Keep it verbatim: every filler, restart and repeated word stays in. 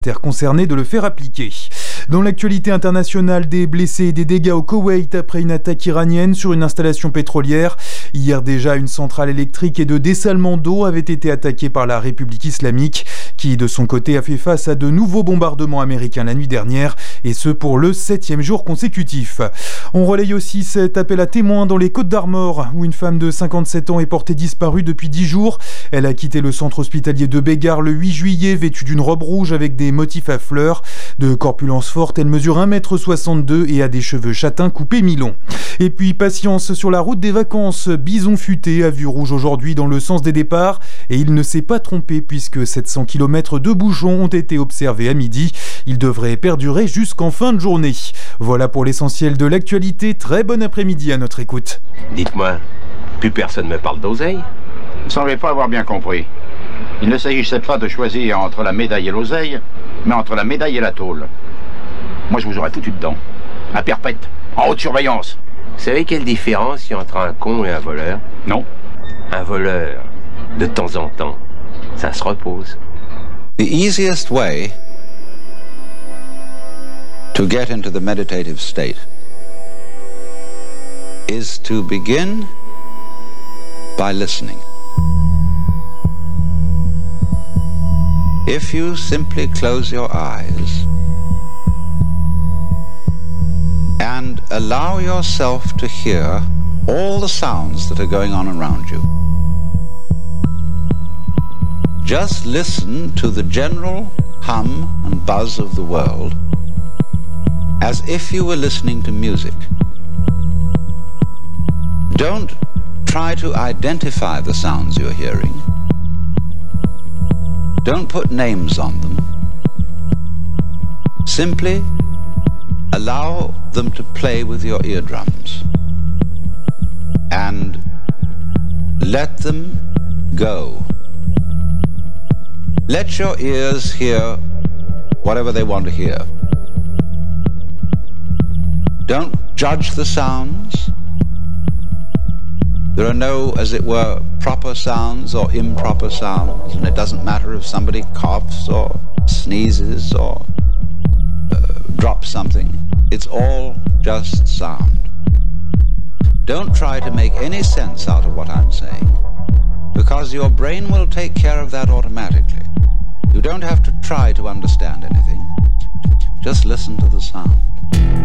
concernés de le faire appliquer. Dans l'actualité internationale, des blessés et des dégâts au Koweït après une attaque iranienne sur une installation pétrolière. Hier déjà, une centrale électrique et de dessalement d'eau avaient été attaquées par la République islamique, qui de son côté a fait face à de nouveaux bombardements américains la nuit dernière, et ce pour le septième jour consécutif. On relaye aussi cet appel à témoins dans les Côtes-d'Armor, où une femme de cinquante-sept ans est portée disparue depuis dix jours. Elle a quitté le centre hospitalier de Bégard le huit juillet, vêtue d'une robe rouge avec des motifs à fleurs. De corpulence forte, elle mesure un mètre soixante-deux et a des cheveux châtains coupés mi-longs. Et puis patience sur la route des vacances. Bison futé a vu rouge aujourd'hui dans le sens des départs et il ne s'est pas trompé puisque sept cents kilomètres de bouchons ont été observés à midi. Il devrait perdurer jusqu'en fin de journée. Voilà pour l'essentiel de l'actualité. Très bon après-midi à notre écoute. Dites-moi, plus personne ne me parle d'oseille? Vous ne semblez pas avoir bien compris. Il ne s'agissait pas de choisir entre la médaille et l'oseille, mais entre la médaille et la tôle. Moi, je vous aurais foutu dedans. À perpète, en haute surveillance. Vous savez quelle différence il y a entre un con et un voleur? Non. Un voleur, de temps en temps, ça se repose. The easiest way to get into the meditative state is to begin by listening. If you simply close your eyes and allow yourself to hear all the sounds that are going on around you, just listen to the general hum and buzz of the world as if you were listening to music. Don't try to identify the sounds you're hearing. Don't put names on them. Simply allow them to play with your eardrums and let them go. Let your ears hear whatever they want to hear. Don't judge the sounds. There are no, as it were, proper sounds or improper sounds, and it doesn't matter if somebody coughs or sneezes or uh, drops something. It's all just sound. Don't try to make any sense out of what I'm saying, because your brain will take care of that automatically. You don't have to try to understand anything. Just listen to the sound.